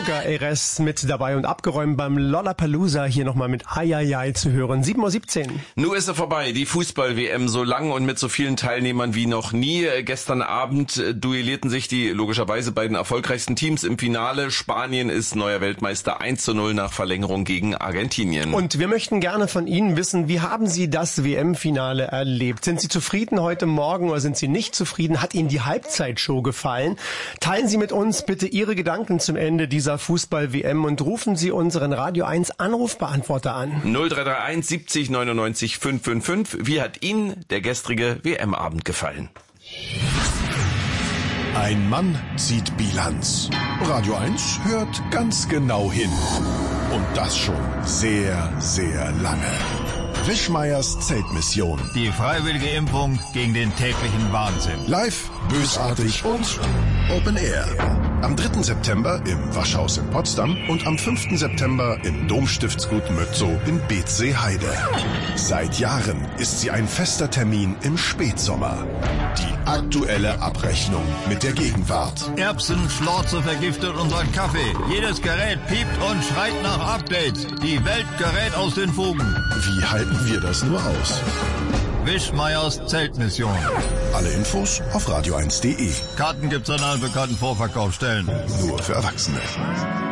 Yoga RS mit dabei und abgeräumt beim Lollapalooza, hier nochmal mit Ayayay zu hören. 7:17 Uhr. Nun ist er vorbei, die Fußball-WM, so lang und mit so vielen Teilnehmern wie noch nie. Gestern Abend duellierten sich die logischerweise beiden erfolgreichsten Teams im Finale. Spanien ist neuer Weltmeister, 1:0 nach Verlängerung gegen Argentinien. Und wir möchten gerne von Ihnen wissen, wie haben Sie das WM-Finale erlebt? Sind Sie zufrieden heute Morgen oder sind Sie nicht zufrieden? Hat Ihnen die Halbzeitshow gefallen? Teilen Sie mit uns bitte Ihre Gedanken zum Ende dieser Fußball-WM und rufen Sie unseren Radio 1 Anrufbeantworter an. 0331 70 99 555. Wie hat Ihnen der gestrige WM-Abend gefallen? Ein Mann zieht Bilanz. Radio 1 hört ganz genau hin. Und das schon sehr, sehr lange. Wischmeiers Zeltmission. Die freiwillige Impfung gegen den täglichen Wahnsinn. Live, bösartig und Open Air. Am 3. September im Waschhaus in Potsdam und am 5. September im Domstiftsgut Mötzow in Beetzee-Heide. Seit Jahren ist sie ein fester Termin im Spätsommer. Die aktuelle Abrechnung mit der Gegenwart. Erbsenschlorze vergiftet unseren Kaffee. Jedes Gerät piept und schreit nach Updates. Die Welt gerät aus den Fugen. Wie halten wir das nur aus? Wischmeiers Zeltmission. Alle Infos auf radio1.de. Karten gibt's an allen bekannten Vorverkaufsstellen. Nur für Erwachsene.